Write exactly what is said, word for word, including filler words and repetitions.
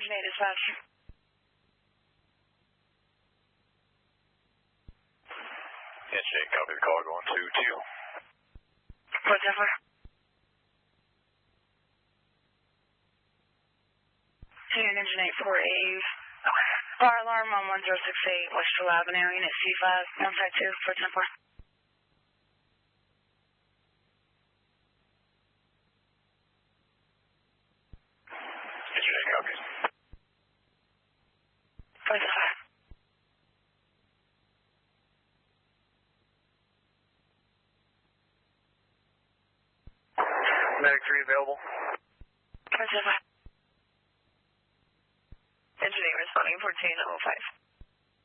Engine eight dispatch. Engine eight, copy the call going to Teal. What's that for? Unit Engine eight four eight. Fire alarm on one zero six eight Westfield Avenue, Unit C five, one five two for Templar. Engine eight, copies. What's that? Medic three available. What's that? Engine eight responding fourteen oh five.